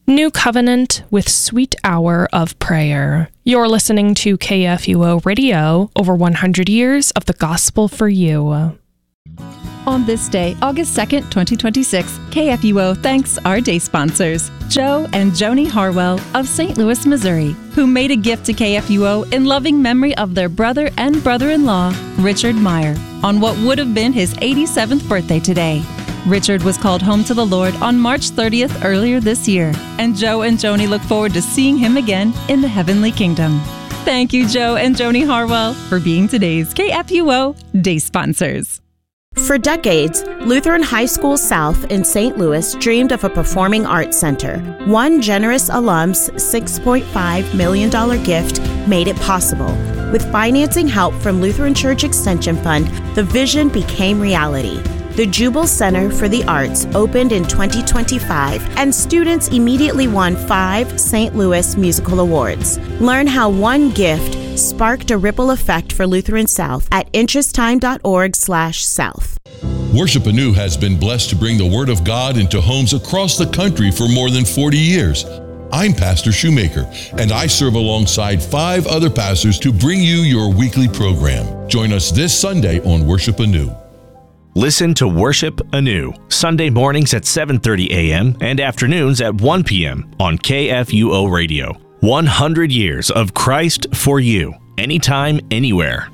New Covenant with Sweet Hour of Prayer. You're listening to KFUO Radio, over 100 years of the gospel for you. On this day, August 2nd, 2026, KFUO thanks our day sponsors, Joe and Joni Harwell of St. Louis, Missouri, who made a gift to KFUO in loving memory of their brother and brother-in-law, Richard Meyer, on what would have been his 87th birthday today. Richard was called home to the Lord on March 30th earlier this year, and Joe and Joni look forward to seeing him again in the heavenly kingdom. Thank you, Joe and Joni Harwell, for being today's KFUO Day sponsors. For decades, Lutheran High School South in St. Louis dreamed of a performing arts center. One generous alum's $6.5 million gift made it possible. With financing help from Lutheran Church Extension Fund, the vision became reality. The Jubal Center for the Arts opened in 2025, and students immediately won 5 St. Louis Musical Awards. Learn how one gift sparked a ripple effect for Lutheran South at interesttime.org/south. Worship Anew has been blessed to bring the Word of God into homes across the country for more than 40 years. I'm Pastor Shoemaker, and I serve alongside 5 other pastors to bring you your weekly program. Join us this Sunday on Worship Anew. Listen to Worship Anew, Sunday mornings at 7:30 a.m. and afternoons at 1 p.m. on KFUO Radio. 100 years of Christ for you, anytime, anywhere.